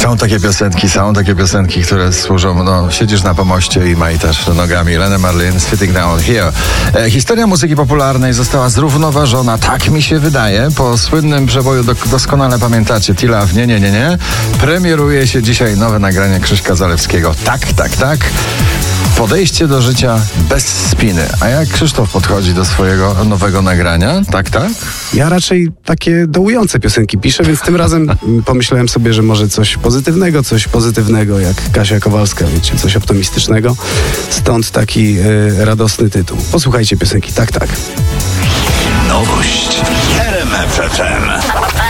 Są takie piosenki, które służą, siedzisz na pomoście i majtasz nogami. Lena Marlin, Sitting Down Here. Historia muzyki popularnej została zrównoważona, tak mi się wydaje, po słynnym przeboju, doskonale pamiętacie, Tila w nie. Premieruje się dzisiaj nowe nagranie Krzyśka Zalewskiego. Tak. Podejście do życia bez spiny. A jak Krzysztof podchodzi do swojego nowego nagrania? Tak? Ja raczej takie dołujące piosenki piszę, więc tym razem pomyślałem sobie, że może coś pozytywnego jak Kasia Kowalska, wiecie, coś optymistycznego. Stąd taki radosny tytuł. Posłuchajcie piosenki Tak. Nowość w RMF FM.